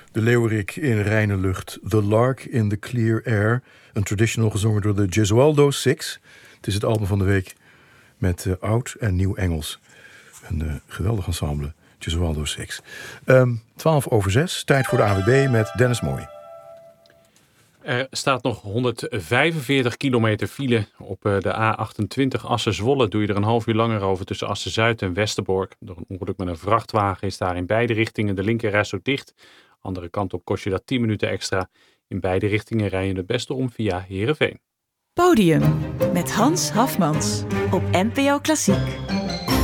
De leeuwerik in reine lucht. The Lark in the Clear Air. Een traditional gezongen door de Gesualdo Six. Het is het album van de week met oud en nieuw Engels. Een geweldig ensemble. Gesualdo Six. 5:12. Tijd voor de AWB met Dennis Mooij. Er staat nog 145 kilometer file op de A28 Assen-Zwolle. Doe je er een half uur langer over tussen Assen-Zuid en Westerbork. Door een ongeluk met een vrachtwagen is daar in beide richtingen de linkerreis ook dicht. Andere kant op kost je dat 10 minuten extra. In beide richtingen rij je het beste om via Heerenveen. Podium met Hans Hafmans op NPO Klassiek.